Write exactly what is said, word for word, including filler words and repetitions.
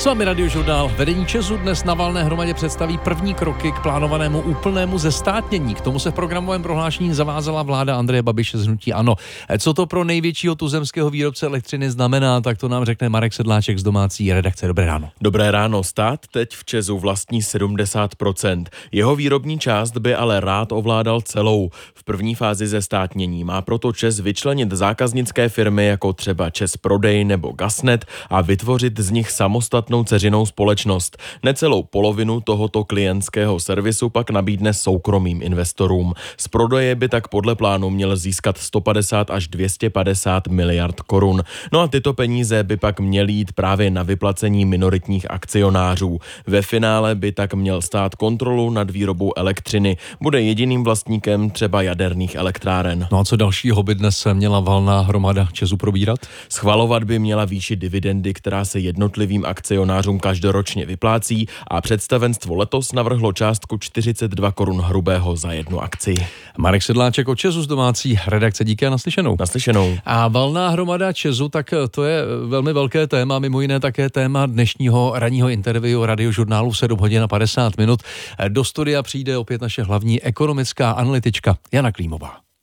S vámi Radiožurnál. Vedení ČEZu dnes na valné hromadě představí první kroky k plánovanému úplnému zestátnění. K tomu se v programovém prohlášení zavázala vláda Andreje Babiše z hnutí ANO. Co to pro největšího tuzemského výrobce elektřiny znamená, tak to nám řekne Marek Sedláček z domácí redakce. Dobré ráno. Dobré ráno. Stát teď v ČEZu vlastní sedmdesát procent. Jeho výrobní část by ale rád ovládal celou. V první fázi zestátnění má proto ČEZ vyčlenit zákaznické firmy jako třeba ČEZ Prodej nebo Gasnet a vytvořit z nich samostatnou dceřinou společnost. Necelou polovinu tohoto klientského servisu pak nabídne soukromým investorům. Z prodeje by tak podle plánu měl získat sto padesát až dvě stě padesát miliard korun. No a tyto peníze by pak měly jít právě na vyplacení minoritních akcionářů. Ve finále by tak měl stát kontrolu nad výrobou elektřiny. Bude jediným vlastníkem třeba jaderných elektráren. No a co dalšího by dnes měla valná hromada ČEZu probírat? Schvalovat by měla výši dividendy, která se jednotlivým akcionářům každoročně vyplácí, a představenstvo letos navrhlo částku čtyřicet dva korun hrubého za jednu akci. Marek Sedláček o ČEZu z domácí redakce. Díky a naslyšenou. Naslyšenou. A valná hromada ČEZu, tak to je velmi velké téma, mimo jiné také téma dnešního ranního interview Radiožurnálu v sedm hodin a padesát minut. Do studia přijde opět naše hlavní ekonomická analytička Jana Klímová.